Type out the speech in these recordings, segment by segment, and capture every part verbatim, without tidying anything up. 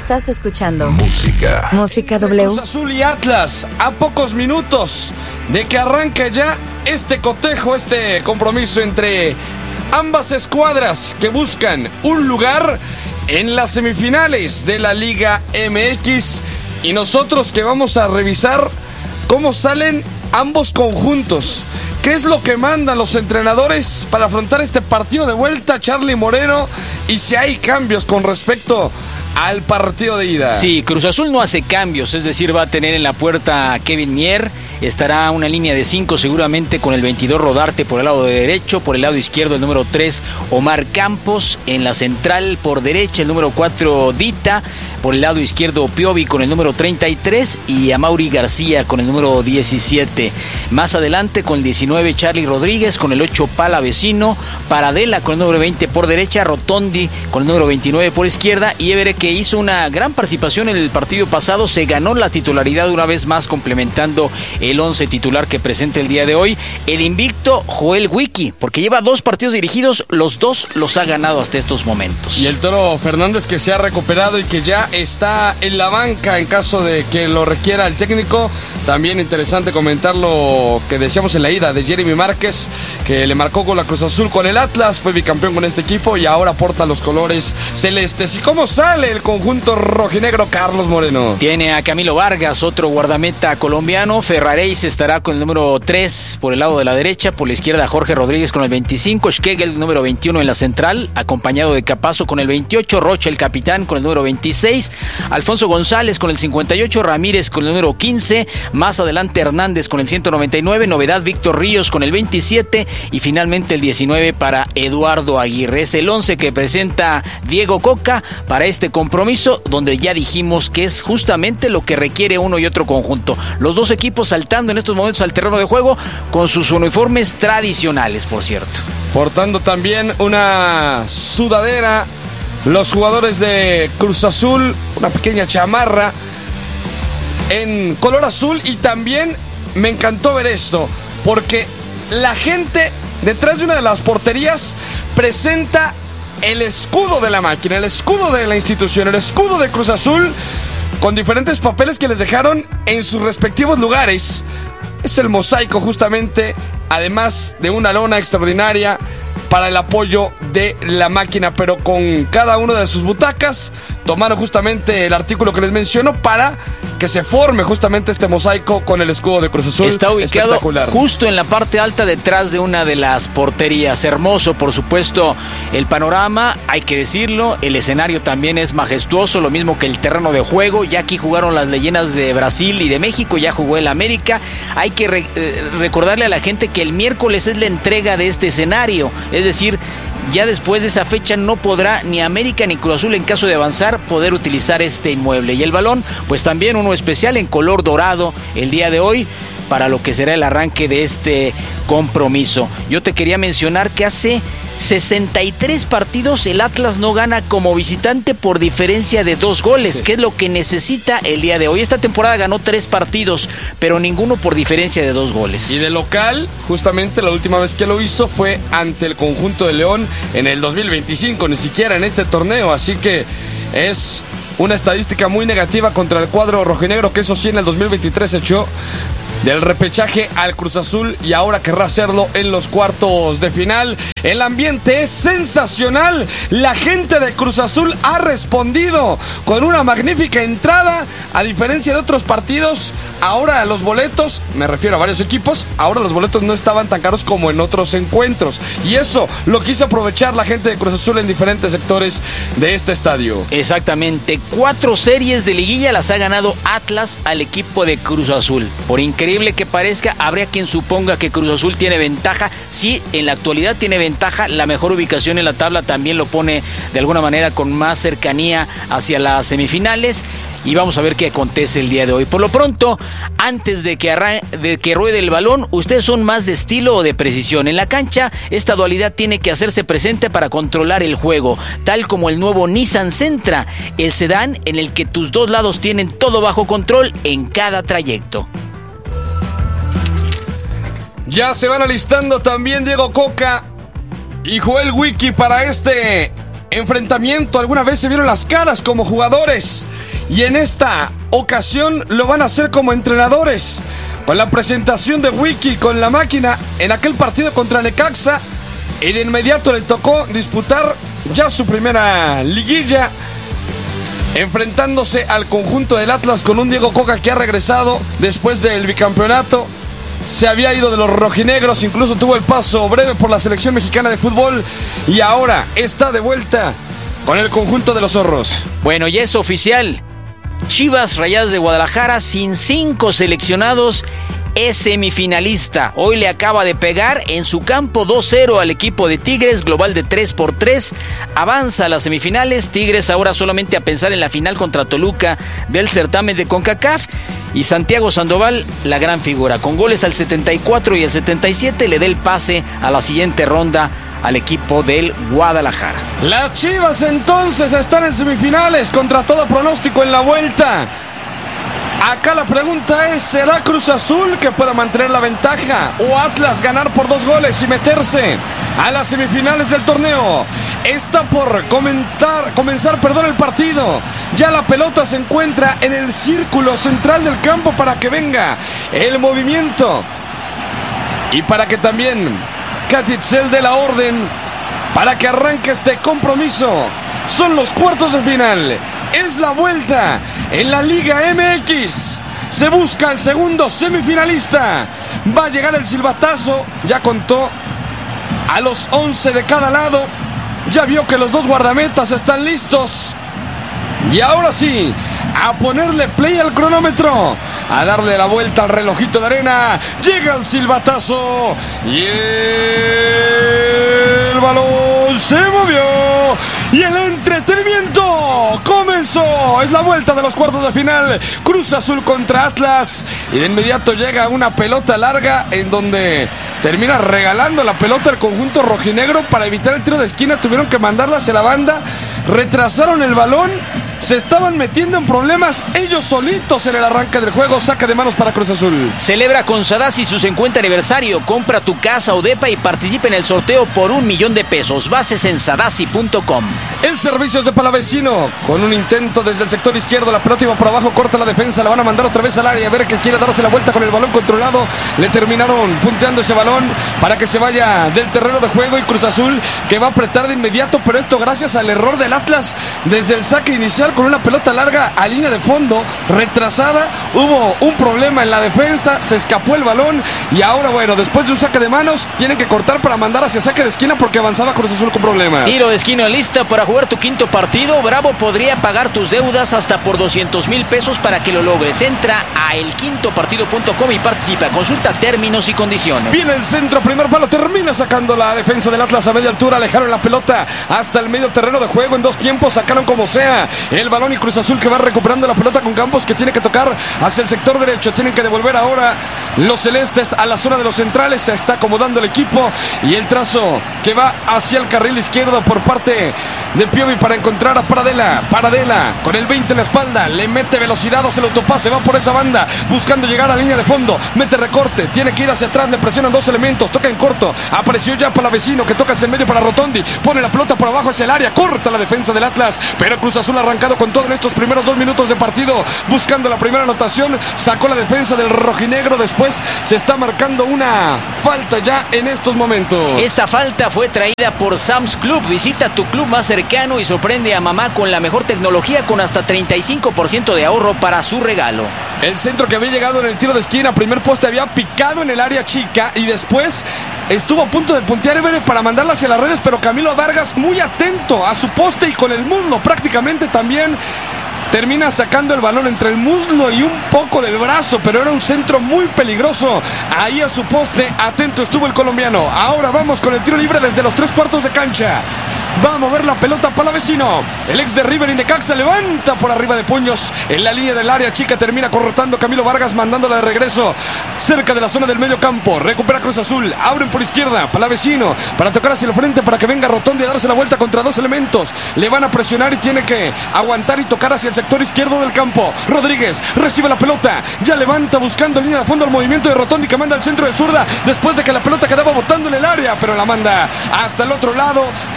Estás escuchando Música. Música W. Cruz Azul y Atlas, a pocos minutos de que arranque ya este cotejo, este compromiso entre ambas escuadras que buscan un lugar en las semifinales de la Liga M X. Y nosotros que vamos a revisar cómo salen ambos conjuntos. ¿Qué es lo que mandan los entrenadores para afrontar este partido de vuelta, Charlie Moreno? Y si hay cambios con respecto al partido de ida. Sí, Cruz Azul no hace cambios, es decir, va a tener en la puerta a Kevin Mier, estará una línea de cinco seguramente con el veintidós Rodarte por el lado de derecho, por el lado izquierdo el número tres Omar Campos, en la central por derecha el número cuatro Dita, por el lado izquierdo Piovi con el número treinta y tres y Amaury García con el número diecisiete. Más adelante con el diecinueve Charlie Rodríguez, con el ocho Palavecino, Paradela con el número veinte por derecha, Rotondi con el número veintinueve por izquierda y Évere, que hizo una gran participación en el partido pasado, se ganó la titularidad una vez más complementando el once titular que presenta el día de hoy. El invicto Joel Wiki, porque lleva dos partidos dirigidos, los dos los ha ganado hasta estos momentos. Y el Toro Fernández, que se ha recuperado y que ya está en la banca en caso de que lo requiera el técnico. También interesante comentar lo que decíamos en la ida de Jeremy Márquez, que le marcó con la Cruz Azul con el Atlas, fue bicampeón con este equipo y ahora porta los colores celestes. ¿Y cómo sale el conjunto rojinegro, Carlos Moreno? Tiene a Camilo Vargas, otro guardameta colombiano. Ferraréis estará con el número tres por el lado de la derecha, por la izquierda Jorge Rodríguez con el veinticinco, Schlegel número veintiuno en la central, acompañado de Capazo con el veintiocho, Rocha el capitán con el número veintiséis, Alfonso González con el cincuenta y ocho, Ramírez con el número quince, más adelante Hernández con el ciento noventa y nueve, novedad Víctor Ríos con el veintisiete y finalmente el diecinueve para Eduardo Aguirre. Es el once que presenta Diego Coca para este compromiso, donde ya dijimos que es justamente lo que requiere uno y otro conjunto. Los dos equipos saltando en estos momentos al terreno de juego con sus uniformes tradicionales, por cierto. Portando también una sudadera los jugadores de Cruz Azul, una pequeña chamarra en color azul. Y también me encantó ver esto, porque la gente detrás de una de las porterías presenta el escudo de la máquina, el escudo de la institución, el escudo de Cruz Azul, con diferentes papeles que les dejaron en sus respectivos lugares. Es el mosaico justamente, además de una lona extraordinaria para el apoyo de la máquina, pero con cada una de sus butacas tomaron justamente el artículo que les menciono para que se forme justamente este mosaico con el escudo de Cruz Azul. Está ubicado justo en la parte alta detrás de una de las porterías. Hermoso, por supuesto, el panorama, hay que decirlo. El escenario también es majestuoso, lo mismo que el terreno de juego. Ya aquí jugaron las leyendas de Brasil y de México, ya jugó el América. Hay que re- recordarle a la gente que el miércoles es la entrega de este escenario. Es decir, ya después de esa fecha no podrá ni América ni Cruz Azul, en caso de avanzar, poder utilizar este inmueble. Y el balón, pues también uno especial en color dorado el día de hoy, para lo que será el arranque de este compromiso. Yo te quería mencionar que hace sesenta y tres partidos el Atlas no gana como visitante por diferencia de dos goles, sí, que es lo que necesita el día de hoy. Esta temporada ganó tres partidos, pero ninguno por diferencia de dos goles. Y de local, justamente la última vez que lo hizo fue ante el conjunto de León en el dos mil veinticinco, ni siquiera en este torneo, así que es una estadística muy negativa contra el cuadro rojinegro, que eso sí en el dos mil veintitrés echó del repechaje al Cruz Azul y ahora querrá hacerlo en los cuartos de final. El ambiente es sensacional. La gente de Cruz Azul ha respondido con una magnífica entrada. A diferencia de otros partidos, ahora los boletos, me refiero a varios equipos, ahora los boletos no estaban tan caros como en otros encuentros. Y eso lo quiso aprovechar la gente de Cruz Azul en diferentes sectores de este estadio. Exactamente. Cuatro series de liguilla las ha ganado Atlas al equipo de Cruz Azul. Por increíble que parezca, habría quien suponga que Cruz Azul tiene ventaja. Sí, en la actualidad tiene ventaja. La mejor ubicación en la tabla también lo pone de alguna manera con más cercanía hacia las semifinales. Y vamos a ver qué acontece el día de hoy. Por lo pronto, antes de que, arran- de que ruede el balón, ¿ustedes son más de estilo o de precisión? En la cancha, esta dualidad tiene que hacerse presente para controlar el juego, tal como el nuevo Nissan Sentra, el sedán en el que tus dos lados tienen todo bajo control en cada trayecto. Ya se van alistando también Diego Coca y Joel Wiki para este enfrentamiento alguna vez se vieron las caras como jugadores y en esta ocasión lo van a hacer como entrenadores. Con la presentación de Wiki con la máquina en aquel partido contra Necaxa, y de inmediato le tocó disputar ya su primera liguilla, enfrentándose al conjunto del Atlas con un Diego Coca que ha regresado después del bicampeonato. Se había ido de los rojinegros, incluso tuvo el paso breve por la selección mexicana de fútbol y ahora está de vuelta con el conjunto de los zorros. Bueno, ya es oficial. Chivas Rayadas de Guadalajara, sin cinco seleccionados, es semifinalista. Hoy le acaba de pegar en su campo dos cero al equipo de Tigres, global de tres por tres. Avanza a las semifinales. Tigres ahora solamente a pensar en la final contra Toluca del certamen de CONCACAF. Y Santiago Sandoval, la gran figura, con goles al setenta y cuatro y al setenta y siete, le da el pase a la siguiente ronda al equipo del Guadalajara. Las Chivas entonces están en semifinales contra todo pronóstico en la vuelta. Acá la pregunta es, ¿será Cruz Azul que pueda mantener la ventaja o Atlas ganar por dos goles y meterse a las semifinales del torneo? Está por comentar, comenzar perdón, el partido. Ya la pelota se encuentra en el círculo central del campo para que venga el movimiento y para que también Catitzel dé la orden para que arranque este compromiso. Son los cuartos de final. Es la vuelta en la Liga M X. Se busca el segundo semifinalista. Va a llegar el silbatazo. Ya contó a los once de cada lado. Ya vio que los dos guardametas están listos. Y ahora sí, a ponerle play al cronómetro, a darle la vuelta al relojito de arena. Llega el silbatazo y el balón se movió y el entretenimiento comenzó. Es la vuelta de los cuartos de final. Cruz Azul contra Atlas y de inmediato llega una pelota larga en donde termina regalando la pelota al conjunto rojinegro. Para evitar el tiro de esquina tuvieron que mandarla hacia la banda, retrasaron el balón, se estaban metiendo en problemas ellos solitos en el arranque del juego. Saca de manos para Cruz Azul. Celebra con Sadasi su cincuenta aniversario. Compra tu casa o depa y participa en el sorteo por un millón de pesos. Bases en sadasi punto com. El servicio es de Palavecino. Con un intento desde el sector izquierdo, la pelota iba por abajo, corta la defensa, la van a mandar otra vez al área. A ver que quiere darse la vuelta con el balón controlado. Le terminaron punteando ese balón para que se vaya del terreno de juego. Y Cruz Azul que va a apretar de inmediato, pero esto gracias al error del Atlas desde el saque inicial con una pelota larga a línea de fondo, retrasada. Hubo un problema en la defensa, se escapó el balón y ahora, bueno, después de un saque de manos, tienen que cortar para mandar hacia saque de esquina porque avanzaba Cruz Azul con problemas. Tiro de esquina lista para jugar tu quinto partido. Bravo podría pagar tus deudas hasta por doscientos mil pesos para que lo logres. Entra a el quinto partido punto com y participa. Consulta términos y condiciones. Viene el centro, primer palo, termina sacando la defensa del Atlas a media altura. Alejaron la pelota hasta el medio terreno de juego en dos tiempos. Sacaron como sea el balón y Cruz Azul que va recuperando la pelota con Campos que tiene que tocar hacia el sector derecho. Tienen que devolver ahora los celestes a la zona de los centrales. Se está acomodando el equipo y el trazo que va hacia el carril izquierdo por parte de Piovi para encontrar a Paradela. Paradela con el veinte en la espalda, le mete velocidad hacia el autopase, va por esa banda buscando llegar a la línea de fondo, mete recorte, tiene que ir hacia atrás, le presionan dos elementos, toca en corto, apareció ya Palavecino que toca hacia el medio para Rotondi, pone la pelota por abajo hacia el área, corta la defensa del Atlas, pero Cruz Azul ha arrancado con todo en estos primeros dos minutos de partido, buscando la primera anotación, sacó la defensa del rojinegro, después se está marcando una falta ya en estos momentos. Esta falta fue traída por Sam's Club. Visita tu club más cercano y sorprende a mamá con la mejor tecnología con hasta treinta y cinco por ciento de ahorro para su regalo. El centro que había llegado en el tiro de esquina, primer poste había picado en el área chica y después estuvo a punto de puntear para mandarla hacia las redes, pero Camilo Vargas muy atento a su poste y con el muslo prácticamente también termina sacando el balón entre el muslo y un poco del brazo, pero era un centro muy peligroso. Ahí a su poste, atento estuvo el colombiano. Ahora vamos con el tiro libre desde los tres cuartos de cancha. Va a mover la pelota Palavecino. El ex de River y Necaxa levanta por arriba de puños en la línea del área chica. Termina corrotando Camilo Vargas, mandándola de regreso cerca de la zona del medio campo. Recupera Cruz Azul. Abren por izquierda. Palavecino para tocar hacia el frente para que venga Rotondi a darse la vuelta contra dos elementos. Le van a presionar y tiene que aguantar y tocar hacia el sector izquierdo del campo. Rodríguez recibe la pelota. Ya levanta buscando línea de fondo el movimiento de Rotondi que manda al centro de zurda después de que la pelota quedaba botando en el área, pero la manda hasta el otro lado. Sale del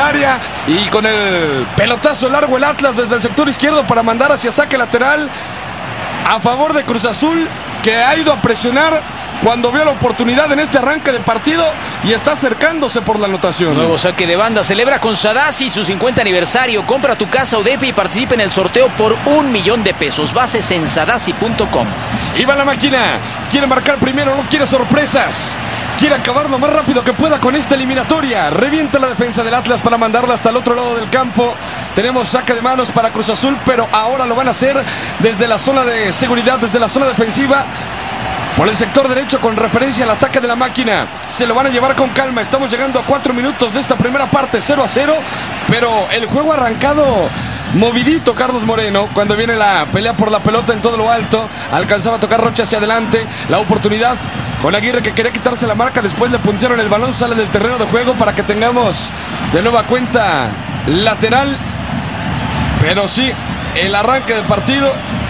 área y con el pelotazo largo el Atlas desde el sector izquierdo para mandar hacia saque lateral a favor de Cruz Azul, que ha ido a presionar cuando vio la oportunidad en este arranque de partido y está acercándose por la anotación. Nuevo saque de banda, celebra con Sadasi su cincuenta aniversario. Compra tu casa Odepe y participa en el sorteo por un millón de pesos. Bases en sadasi punto com. Y va la máquina, quiere marcar primero, no quiere sorpresas. Quiere acabar lo más rápido que pueda con esta eliminatoria. Revienta la defensa del Atlas para mandarla hasta el otro lado del campo. Tenemos saque de manos para Cruz Azul, pero ahora lo van a hacer desde la zona de seguridad, desde la zona defensiva, por el sector derecho con referencia al ataque de la máquina. Se lo van a llevar con calma. Estamos llegando a cuatro minutos de esta primera parte, cero a cero. Pero el juego ha arrancado movidito, Carlos Moreno, cuando viene la pelea por la pelota en todo lo alto. Alcanzaba a tocar Rocha hacia adelante. La oportunidad con Aguirre, que quería quitarse la marca. Después le puntearon el balón, sale del terreno de juego para que tengamos de nueva cuenta lateral. Pero sí, el arranque del partido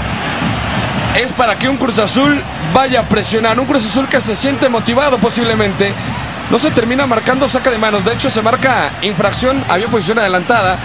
es para que un Cruz Azul vaya a presionar. Un Cruz Azul que se siente motivado posiblemente. No se termina marcando saque de manos. De hecho, se marca infracción. Había posición adelantada.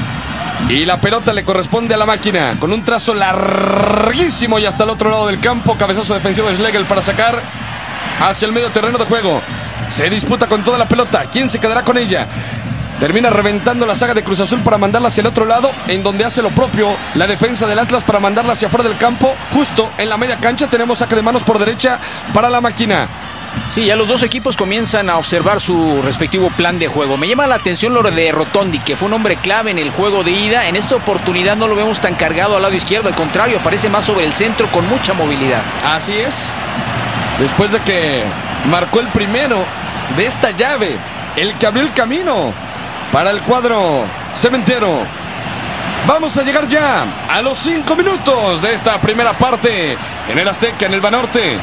Y la pelota le corresponde a la máquina. Con un trazo larguísimo y hasta el otro lado del campo. Cabezazo defensivo de Schlegel para sacar hacia el medio terreno de juego. Se disputa con toda la pelota. ¿Quién se quedará con ella? Termina reventando la saga de Cruz Azul para mandarla hacia el otro lado, en donde hace lo propio la defensa del Atlas para mandarla hacia afuera del campo. Justo en la media cancha tenemos saque de manos por derecha para la máquina. Sí, ya los dos equipos comienzan a observar su respectivo plan de juego. Me llama la atención lo de Rotondi, que fue un hombre clave en el juego de ida. En esta oportunidad no lo vemos tan cargado al lado izquierdo, al contrario, aparece más sobre el centro con mucha movilidad. Así es. Después de que marcó el primero de esta llave, el que abrió el camino para el cuadro cementero. Vamos a llegar ya a los cinco minutos de esta primera parte en el Azteca, en el Banorte.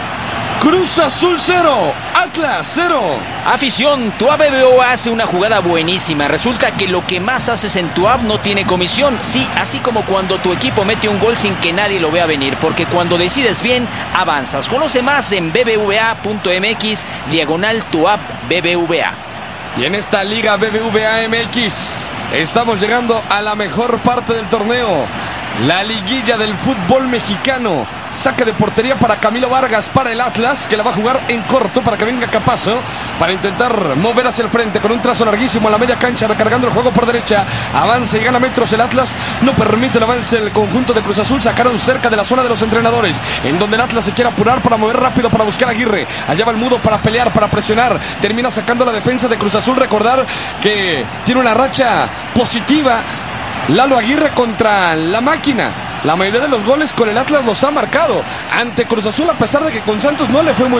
Cruz Azul cero, Atlas cero. Afición, Tuab B B V A hace una jugada buenísima. Resulta que lo que más haces en Tuab no tiene comisión. Sí, así como cuando tu equipo mete un gol sin que nadie lo vea venir. Porque cuando decides bien, avanzas. Conoce más en bbva.mx, diagonal Tuab B B V A. Y en esta Liga B B V A M X estamos llegando a la mejor parte del torneo, la liguilla del fútbol mexicano. Saque de portería para Camilo Vargas para el Atlas, que la va a jugar en corto para que venga Capazo, para intentar mover hacia el frente con un trazo larguísimo a la media cancha, recargando el juego por derecha. Avanza y gana metros el Atlas, no permite el avance el conjunto de Cruz Azul. Sacaron cerca de la zona de los entrenadores, en donde el Atlas se quiere apurar para mover rápido, para buscar a Aguirre. Allá va el Mudo para pelear, para presionar. Termina sacando la defensa de Cruz Azul. Recordar que tiene una racha positiva Lalo Aguirre contra la máquina. La mayoría de los goles con el Atlas los ha marcado ante Cruz Azul, a pesar de que con Santos no le fue muy